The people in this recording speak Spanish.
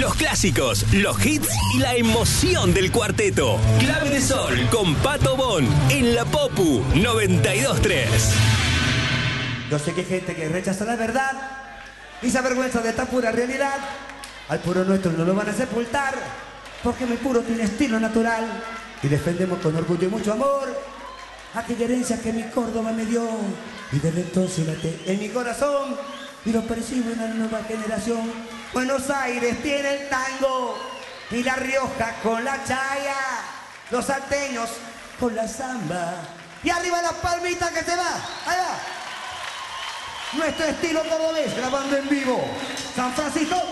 Los clásicos, los hits y la emoción del cuarteto. Clave de Sol con Pato Bon en la Popu 92.3. Yo sé que hay gente que rechaza la verdad y se avergüenza de esta pura realidad. Al puro nuestro no lo van a sepultar, porque mi puro tiene estilo natural y defendemos con orgullo y mucho amor aquella herencia que mi Córdoba me dio, y desde entonces late en mi corazón y lo percibo en la nueva generación. Buenos Aires tiene el tango y La Rioja con la chaya, los salteños con la samba y arriba las palmitas que se va, allá. Nuestro estilo cordobés grabando en vivo, San Francisco.